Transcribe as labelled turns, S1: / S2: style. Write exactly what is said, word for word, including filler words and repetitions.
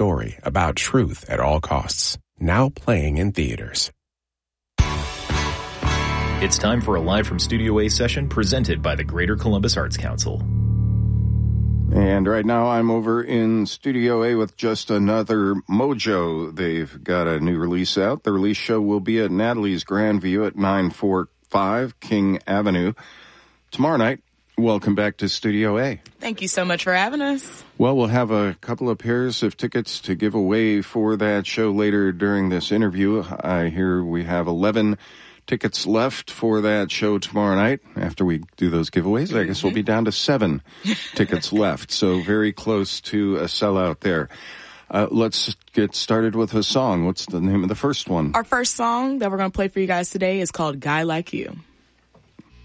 S1: story about truth at all costs. Now playing in theaters.
S2: It's time for a Live from Studio A session presented by the Greater Columbus Arts Council.
S3: And right now I'm over in Studio A with just another mojo. They've got a new release out. The release show will be at Natalie's Grandview at nine forty-five King Avenue tomorrow night. Welcome back to Studio A.
S4: Thank you so much for having us.
S3: Well, we'll have a couple of pairs of tickets to give away for that show later during this interview. I hear we have eleven tickets left for that show tomorrow night. After we do those giveaways, mm-hmm. I guess we'll be down to seven tickets left. So very close to a sellout there. Uh, let's get started with a song. What's the name of the first one?
S4: Our first song that we're going to play for you guys today is called Guy Like You.